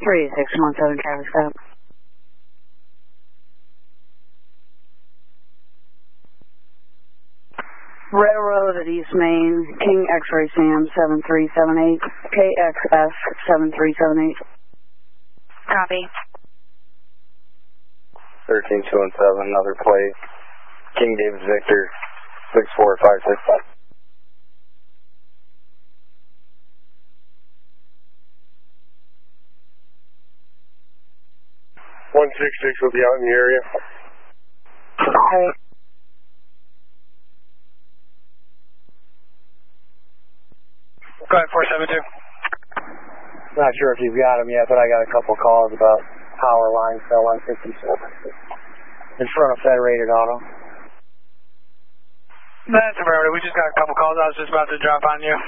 3617 traffic stop. Railroad at East Main, King X-Ray Sam 7378, KXS 7378. Copy. 13217, another plate. King David Victor 64565. 166 will be out in the area. Okay. Go ahead, 472. Not sure if you've got them yet, but I got a couple calls about power lines fell on 57 in front of Federated Auto. That's about it. We just got a couple calls. I was just about to drop on you.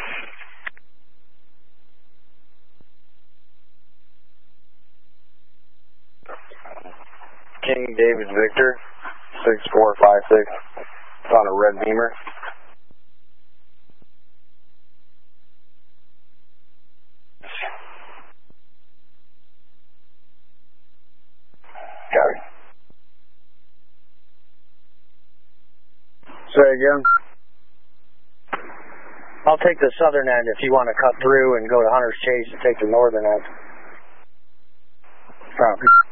King David Victor 6456. It's on a red Beamer. Got it. Say again? I'll take the southern end if you want to cut through and go to Hunter's Chase and take the northern end. Copy.